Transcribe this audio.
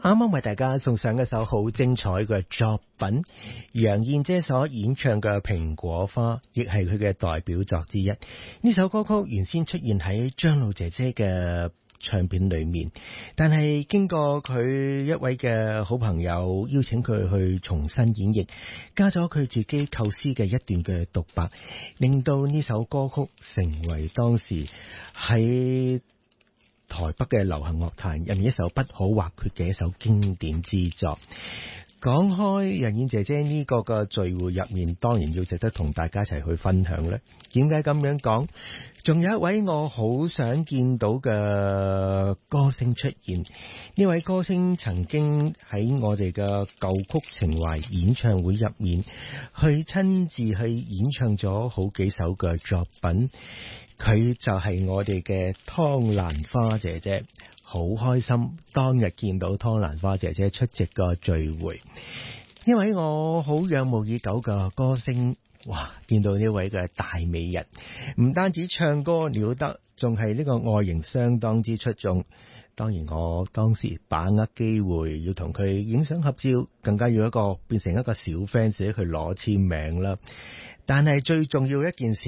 啱啱為大家送上一首好精彩嘅作品，楊燕姐所演唱嘅《蘋果花》，亦係佢嘅代表作之一。呢首歌曲原先出現喺張露姐姐嘅唱片裏面，但係經過佢一位嘅好朋友邀請佢去重新演繹，加咗佢自己構思嘅一段嘅獨白，令到呢首歌曲成為當時喺台北嘅流行樂壇入面一首不可或缺嘅一首經典之作。講開楊燕姐姐呢個嘅聚會入面，當然要值得同大家一齊去分享咧。點解咁樣講？仲有一位我好想見到嘅歌星出現，呢位歌星曾經喺我哋嘅舊曲情懷演唱會入面，去親自去演唱咗好幾首嘅作品。佢就係我哋嘅湯蘭花姐姐，好開心當日見到湯蘭花姐姐出席個聚會。呢位我好仰慕已久嘅歌星，哇！見到呢位嘅大美人，唔單止唱歌了得，仲係呢個外形相當之出眾。當然我當時把握機會要同佢影相合照，更加要變成一個小 fans 去攞簽名啦。但係最重要一件事，